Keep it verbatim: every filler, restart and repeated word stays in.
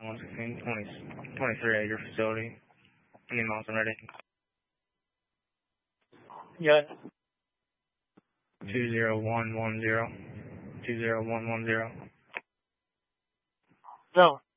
one sixteen, twenty, twenty-three at your facility. I mean, miles and ready. Yeah. two zero one one zero. two zero one one zero. No.